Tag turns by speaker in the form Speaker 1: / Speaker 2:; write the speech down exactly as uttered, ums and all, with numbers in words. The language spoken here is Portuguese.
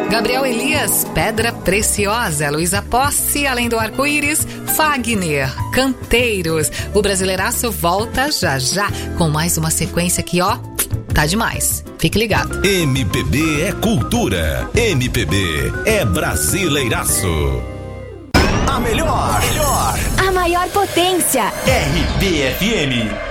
Speaker 1: Gabriel Elias, Pedra Preciosa, Luísa Posse, Além do Arco-Íris, Fagner, Canteiros. O Brasileiraço volta já já com mais uma sequência que, ó, tá demais. Fique ligado.
Speaker 2: M P B é cultura. M P B é Brasileiraço.
Speaker 3: A melhor, melhor.
Speaker 4: A maior potência.
Speaker 3: R B F M.